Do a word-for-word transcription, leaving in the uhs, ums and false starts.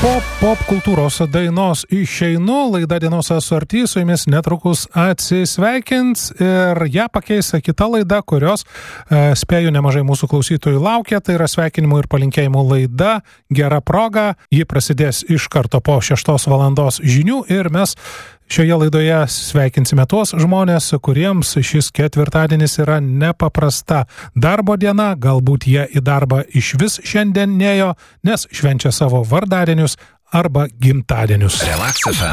Po pop kultūros dainos išeinu, laida dienos asorti su jumis netrukus atsisveikins ir ją pakeis kita laida, kurios e, spėju nemažai mūsų klausytojų laukia, tai yra sveikinimų ir palinkėjimų laida Gera proga, ji prasidės iš karto po šeštos valandos žinių ir mes šioje laidoje sveikinsime tuos žmonės, kuriems šis ketvirtadienis yra nepaprasta darbo diena, galbūt jie į darbą iš vis šiandien nėjo, nes švenčia savo vardadienius arba gimtadienius. Relax F M.